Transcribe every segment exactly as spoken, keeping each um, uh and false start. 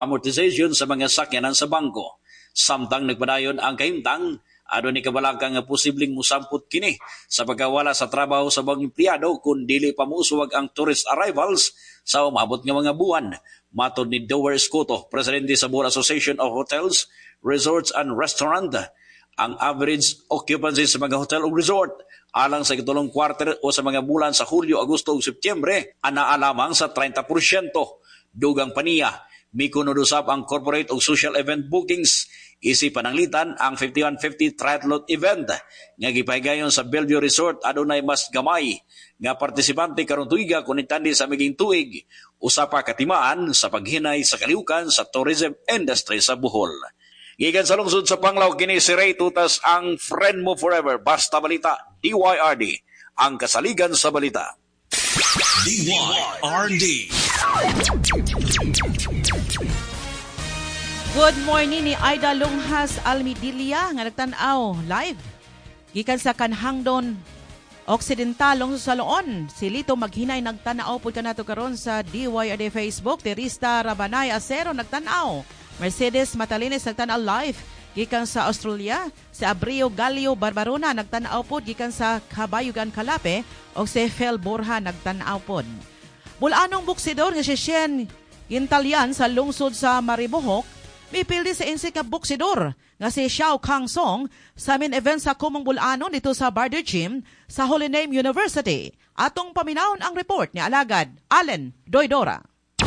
amortization sa mga sakyanan sa bangko. Samtang nagpadayon ang kahimtang, adto ni kabalaka nga posibleng musampot kini sa pagkawala sa trabaho sa mga empleyado kung dili pa musuwag ang tourist arrivals sa umabot nga mga buwan. Matod ni Dower Escoto, presidente sa Board Association of Hotels, Resorts and Restaurant, ang average occupancy sa mga hotel o resort alang sa ikatulong quarter o sa mga bulan sa Hulyo, Agosto ug Setyembre ana alamang sa thirty percent. Dugang paniya, mikunudusap ang corporate o social event bookings. Isi pananglitan ang fifty-one fifty triathlon event nga gipahigayon sa Bellevue Resort adunay mas gamay nga partisipante karong tuiga kunitandi sa miging tuig. Usa pa katimaan sa paghinay sa kalihukan sa tourism industry sa Bohol. Gikan sa lungsod sa Panglao, kini si Ray Tutas, ang friend mo forever. Basta Balita, D Y R D, ang kasaligan sa balita. D Y R D. Good morning ni Aida Lunghas Almidilla nga nagtan-aw live gikan sa Kanhangdon Occidental lungsod sa Loon. Si Lito Maghinay nagtan-aw pud kanato karon sa D Y R D Facebook. Terista Rabanay Acero nagtan-aw. Mercedes Matalines nagtan-aw live gikan sa Australia. Si Abreu Galio Barbarona nagtan-aw pod gikan sa Kabayugan Kalape o si Fel Borja nagtan-aw pod. Bulanong buksidor nga si Shen Intalyan sa lungsod sa Maribohok mipildi sa insik nga buksidor nga si Xiao Kang Song sa main event sa Kumong Bulanon dito sa Barder Gym sa Holy Name University. Atong paminawon ang report ni Alagad Allen Doydora.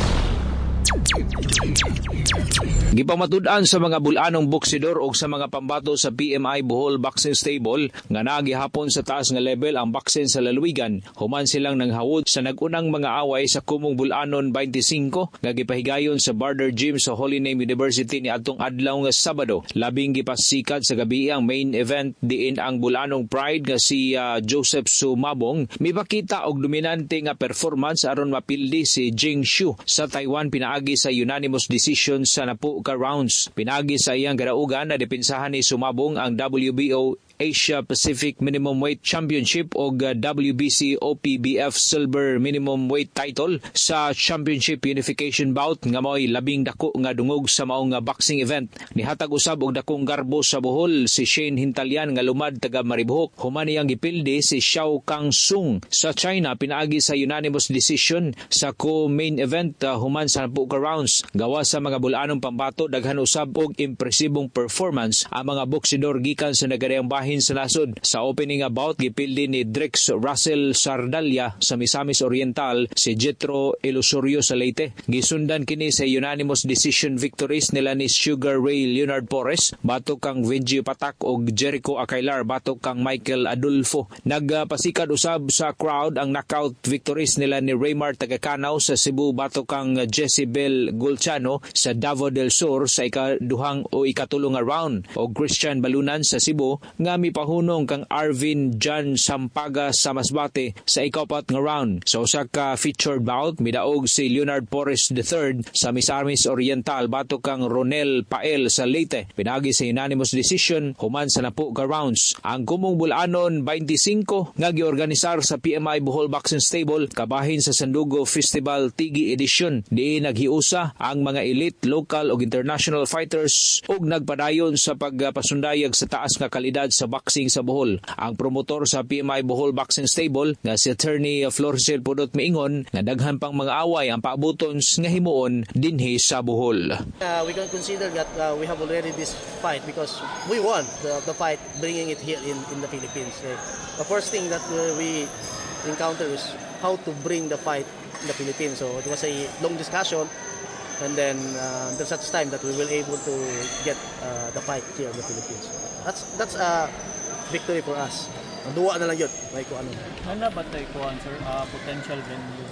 Gipamatud-an sa mga bulanong boksidor o sa mga pambato sa P M I Bohol Boxing Stable nga nagihapon sa taas nga level ang boxing sa Laluigan. Human silang nanghawod sa nagunang mga away sa Kumong Bulanon twenty-five nga gipahigayon sa Barder Gym sa Holy Name University ni adtong adlaw nga Sabado. Labing gipasikat sa gabi ang main event diin ang bulanong pride nga si uh, Joseph Sumabong mipakita og dominante nga performance aron mapildi si Jing Shu sa Taiwan pinaagi sa unanimous decision sa napu ka rounds. Pinagi sa iyang kadaugan na depensahan ni Sumabong ang W B O Asia Pacific Minimum Weight Championship o W B C O P B F Silver Minimum Weight title sa Championship Unification Bout nga mo'y labing dako nga dungog sa maong nga boxing event. Nihatag usab og dakong garbo sa Bohol si Shane Hintalyan nga lumad taga Maribohok. Human niyang gipildi si Xiao Kang Sung sa China pinaagi sa unanimous decision sa co-main event uh, human sa napu ka rounds. Gawa sa mga bulanong pambato daghan usab og impresibong performance ang mga boksidor gikan sa nagadayang bahin sa nasod. Sa opening bout gipildi ni Drex Russell Sardalia sa Misamis Oriental si Jetro Ilusorio sa Leyte. Gisundan kini sa unanimous decision victories nila ni Sugar Ray Leonard Porres batok kang Vinci Patak og Jericho Acailar batok kang Michael Adolfo. Nagpasikad usab sa crowd ang knockout victories nila ni Raymar Tagakanaw sa Cebu batok kang Jezebel Gulciano sa Davao del Sur sa ikaduhang o ikatulong round o Christian Balunan sa Cebu nga mipahunong kang Arvin John Sampaga sa Masbate sa ikapat nga round. Sa usa ka featured bout midaog si Leonard Porres the third sa Misamis Oriental batok kang Ronel Pael sa Leyte pinagi sa unanimous decision human sa napu ka rounds. Ang Kumong Bulanon twenty-five nga giorganisar sa P M I Bohol Boxing Stable kabahin sa Sandugo Festival Tigi Edition diin naghiusa ang mga elite local ug international fighters ug nagpadayon sa pagpasundayag sa taas nga kalidad sa boxing sa Bohol. Ang promotor sa P M I Bohol Boxing Stable nga si Attorney Florcel Pudot miingon nga daghan pang mga away ang paabuton nga himuon dinhi sa Bohol. Uh, we can consider that uh, we have already this fight because we won the, the fight bringing it here in, in the Philippines. Uh, the first thing that uh, we encountered is how to bring the fight in the Philippines. So it was a long discussion and then uh, until such time that we will able to get uh, the fight here in the Philippines. That's that's a victory for us. Duwa na lang yun. May ko ano. Ano ba tayo ko answer? Uh, potential venue.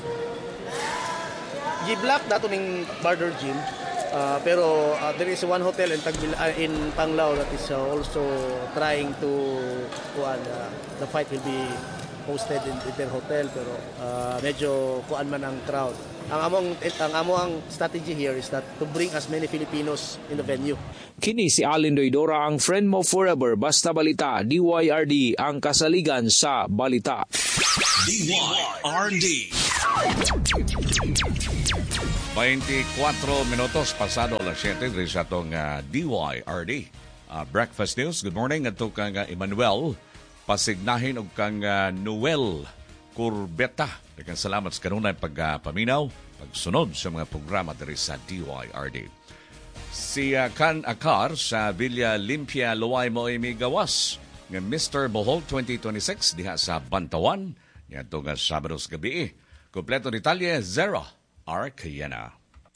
G-block dato ning Barder Gym. Uh, pero uh, there is one hotel in Tagbil uh, in Panglao that is uh, also trying to kuan uh, the fight will be hosted in, in their hotel pero uh, medyo kuan man ang crowd. Ang among ang among strategy here is that to bring as many Filipinos in the venue. Kini si Allen Doydora, ang friend mo forever. Basta Balita, D Y R D, ang kasaligan sa balita. D Y R D. twenty-four minutos pasado alas siyete diri sa atong uh, D Y R D. Uh, Breakfast News. Good morning. Ato kang uh, Emmanuel. Pasignahin og kang uh, Noel Corbeta. Daghang salamat sa kanunay pagpaminaw, uh, pagsunod sa mga programa diri sa D Y R D. Si uh, Kan Akar sa Villa Limpia, Luway mo ay may gawas ng Mister Bohol twenty twenty-six diha sa Bantawan. Yan ito nga Sabado sa gabi. Kompleto detalye, Zero Arcayena.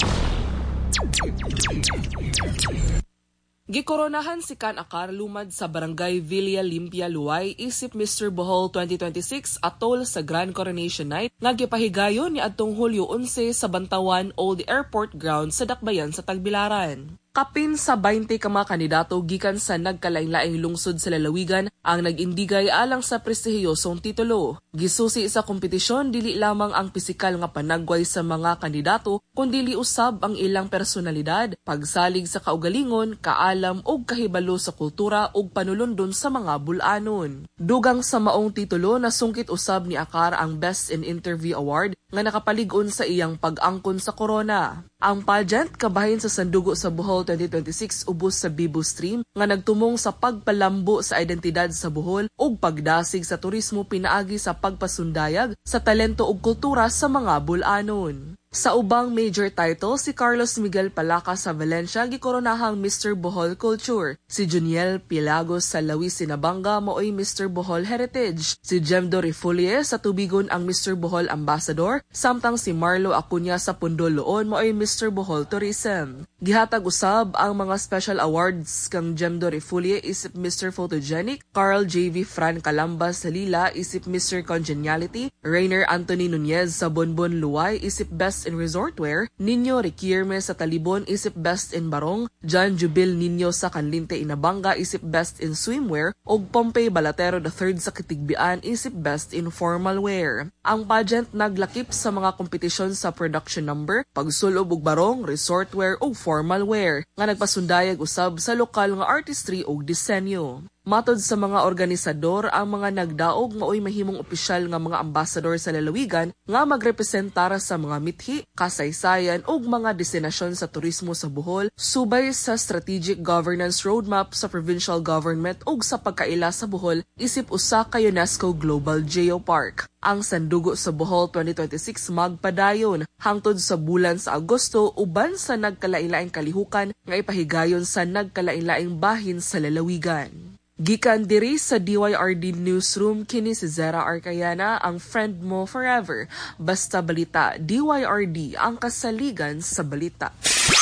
Gikoronahan si Kan Akar lumad sa Barangay Villa Limpia, Luway isip Mister Bohol twenty twenty-six atol sa Grand Coronation Night nga gipahigayon ni adtong Hulyo eleven sa Bantawan Old Airport Ground sa Dakbayan sa Tagbilaran. Kapin sa twenty ka mga kandidato gikan sa nagkalain-laing lungsod sa lalawigan ang nag-indigay alang sa prestihiyosong titulo. Gisusi sa kompetisyon dili lamang ang pisikal nga panagway sa mga kandidato kundi usab ang ilang personalidad, pagsalig sa kaugalingon, kaalam ug kahibalo sa kultura ug panulundon sa mga bulanon. Dugang sa maong titulo nasungkit usab ni Akar ang Best in Interview Award nga nakapalig-on sa iyang pag-angkon sa corona. Ang pageant kabahin sa Sandugo sa Bohol twenty twenty-six ubos sa Bibo Stream nga nagtumong sa pagpalambo sa identidad sa Bohol ug pagdasig sa turismo pinaagi sa pagpasundayag sa talento ug kultura sa mga bulanon. Sa ubang major title, si Carlos Miguel Palaca sa Valencia gikoronahang Mister Bohol Culture. Si Juniel Pilagos sa Lawis Sinabanga maoy Mister Bohol Heritage. Si Jemdo Refulie sa Tubigon ang Mister Bohol Ambassador, samtang si Marlo Acuña sa Pundoloon maoy Mister Bohol Tourism. Gihatag usab ang mga special awards kang Jemdo Refulie isip Mister Photogenic, Carl J V Fran Calamba sa Lila isip Mister Congeniality, Rainer Anthony Nunez sa Bonbon Luway isip Best in Resort Wear, Nino Requierme sa Talibon isip Best in Barong, John Jubil Nino sa Canlinte Inabanga isip Best in Swimwear, ug Pompey Balatero the third sa Kitigbian isip Best in Formal Wear. Ang pageant naglakip sa mga kompetisyon sa production number, pagsulob ug barong, resort wear ug formal wear, nga nagpasundayag usab sa lokal nga artistry ug disenyo. Matod sa mga organisador, ang mga nagdaog maoy mahimong opisyal nga mga ambasador sa lalawigan nga magrepresentara sa mga mithi, kasaysayan ug mga destinasyon sa turismo sa Bohol, subay sa strategic governance roadmap sa provincial government ug sa pagkaila sa Bohol isip usa ka UNESCO Global Geopark. Ang Sandugo sa Bohol twenty twenty-six magpadayon hangtod sa bulan sa Agosto uban sa nagkalain-laing kalihukan nga ipahigayon sa nagkalain-laing bahin sa lalawigan. Gikan diri sa D Y R D Newsroom, kini si Zara Arcayana, ang friend mo forever. Basta balita, D Y R D, ang kasaligan sa balita.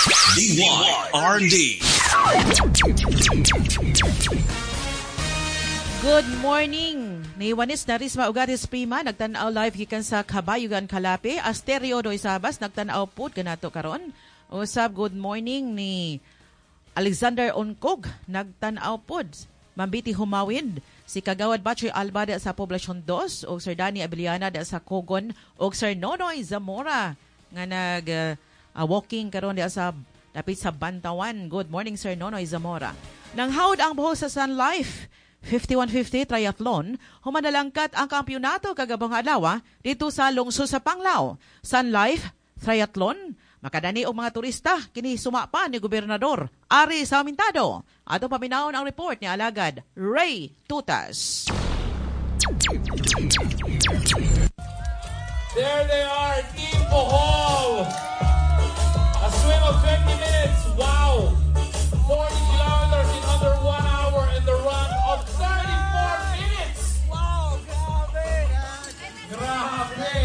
D Y R D. Good morning! Ni Juanis Narisma Ugaris Prima, nagtanaw live gikan sa Kabayugan Kalape, Asterio Doy Sabas, nagtanaw po ganato karon. Usab, good morning ni Alexander Oncog, nagtanaw po. Mambiti Humawid, si Kagawad Batchoy Alba sa Poblasyon two, o Sir Danny Abiliana sa Kogon, o Sir Nonoy Zamora, nga nag-walking uh, karon sa dapit sa Bantawan. Good morning, Sir Nonoy Zamora. Nang hawd ang Bohol sa Sun Life fifty-one fifty Triathlon, humanalangkat ang kampyonato kagabang adlaw dito sa lungsod sa Panglao. Sun Life Triathlon, makadani og mga turista, kini sumapa ni Gobernador Ari Samintado. Ato paminawon ang report ni Alagad Ray Tutas. There they are, Team Bohol. A swim of twenty minutes. Wow. forty kilometers in under one hour and the run of thirty-four minutes. Wow, grabe. Grabe.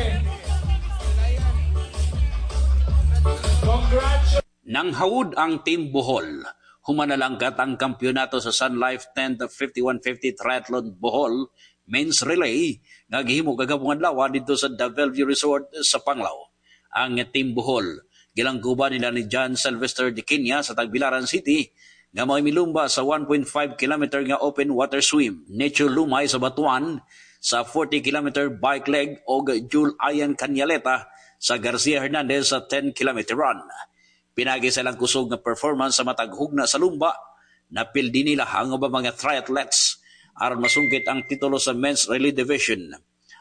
Congratulations. Nang hawud ang Team Bohol, humanalangkat ang kampyonato sa Sun Life ten fifty-one fifty Triathlon Bohol Men's Relay nga gihimo kagabong adlaw dito sa The Bellevue Resort sa Panglao. Ang Team Bohol gilangguban nila ni John Sylvester de Kenya sa Tagbilaran City nga may milumba sa one point five kilometer nga open water swim. Nature Lumay sa Batuan sa forty kilometer bike leg o Jul Ayan Canyaleta sa Garcia Hernandez sa ten kilometer run. Pinagi silang kusog na performance sa mataghugna sa lumba, napildi nila ang mga mga triathletes aron masungkit ang titulo sa Men's Relay Division.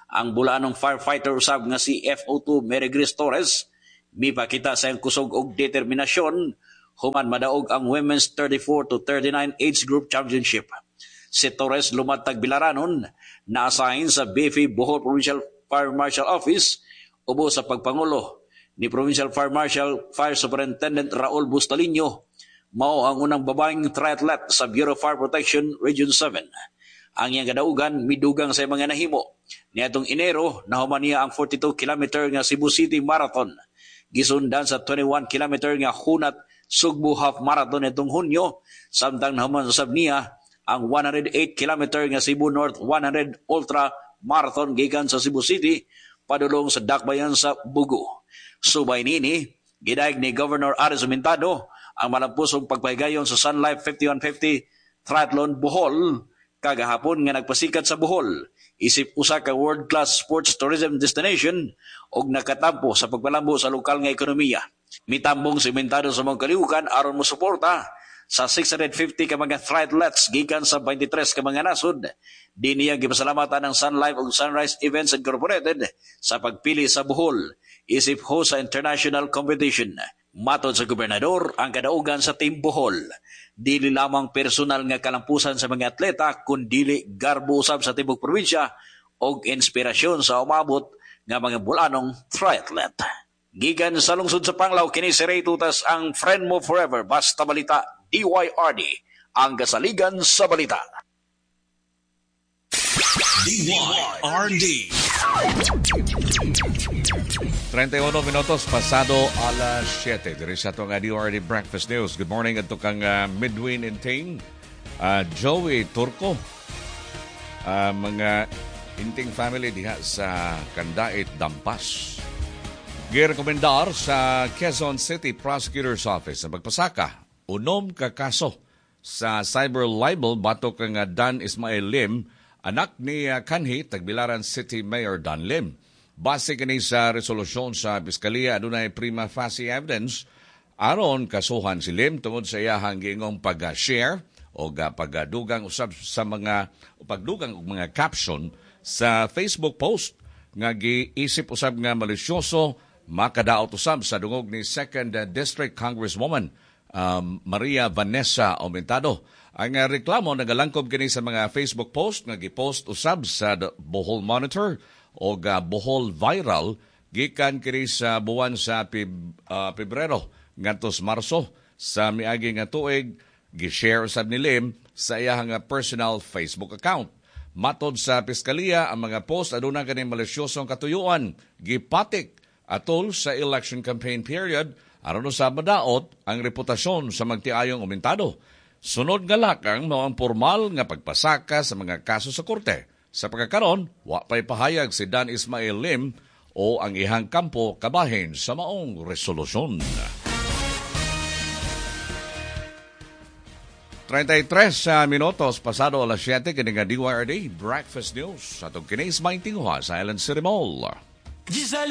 Ang bulanong firefighter usab nga si F O two Merigris Torres mipakita sa iyang kusog og determinasyon human madaog ang Women's thirty-four to thirty-nine Age Group Championship. Si Torres lumatag bilaranon na-assign sa B F I Bohol Provincial Fire Marshal Office ubo sa pagpangulo ni Provincial Fire Marshal Fire Superintendent Raul Bustalino. Mao ang unang babaeng triathlete sa Bureau of Fire Protection Region seven. Ang iyang kadaugan midugang sa mga nahimo. Niadtong Enero nahuman niya ang forty-two kilometer nga Cebu City Marathon. Gisundan sa twenty-one kilometer nga Hunat Sugbo Half Marathon itong Hunyo, samtang nahuman usab niya ang one hundred eight kilometer nga Cebu North one hundred Ultra Marathon gikan sa Cebu City padulong sa dakbayan sa Bugo. Subay nini, gidayeg ni Governor Aris Humintado ang malampusong pagpahigayon sa Sun Life fifty-one fifty Triathlon Bohol kagahapon nga nagpasikat sa Bohol. Isip usa ka world-class sports tourism destination og nakatampo sa pagpalambo sa lokal nga ekonomiya. Mitambong si Humintado sa mga kalihukan aron mo suporta sa six hundred fifty ka mga triathletes gikan sa twenty-three ka mga nasod. Di niya gipasalamatan ng Sun Life ug Sunrise Events Incorporated sa pagpili sa Bohol isip host sa international competition. Matod sa gobernador, ang kadaugan sa Team Bohol dili lamang personal nga kalampusan sa mga atleta kundi garbo usab sa tibok probinsya og inspirasyon sa umabot nga mga bulanong triathlete. Gikan sa lungsod sa Panglao, kini si Ray Tutas ang friend mo forever. Basta Balita, D Y R D, ang kasaligan sa balita. D Y R D. thirty-one minutos pasado alas siete. Diri sa itong D Y R D Breakfast News. Good morning at tukang uh, Midwin Inting, uh, Joey Turco, uh, mga Inting family diha sa Kandait, Dampas. Girekomendar sa Quezon City Prosecutor's Office ang pagpasaka unom ka kaso sa cyber libel batok kang Dan Ismail Lim, anak ni uh, kanhi Tagbilaran City Mayor Dan Lim. Base kini sa resolusyon sa Piskalia, adunay prima facie evidence aron kasuhan si Lim tungod sa iyahang giingong pag-share o uh, pagdugang usab sa mga pagdugang og mga caption sa Facebook post nga giisip usab nga malisyoso makadaot usab sa dungog ni second District Congresswoman um, Maria Vanessa Aumentado. Ang uh, reklamo nagalangkob kini sa mga Facebook post nga gipost usab sa Bohol Monitor o uh, Bohol Viral gikan kini sa buwan sa Pib, uh, Pebrero ngantos Marso sa miagi nga tuig gi-share usab ni Lim sa iyang personal Facebook account. Matod sa Piskalia, ang mga post aduna kani malisyosong katuyuan gipatik atol sa election campaign period aron sa madaot ang reputasyon sa magtiayong Aumentado. Sunod nga lakang mao ang formal nga pagpasaka sa mga kaso sa korte. Sa pagkakaron, wa pay pahayag si Dan Ismail Lim o ang ihang kampo kabahin sa maong resolusyon. thirty-three uh, minutos pasado alas siete kini nga D Y R D Breakfast News. Atong kini is maintinguha sa Island City Mall.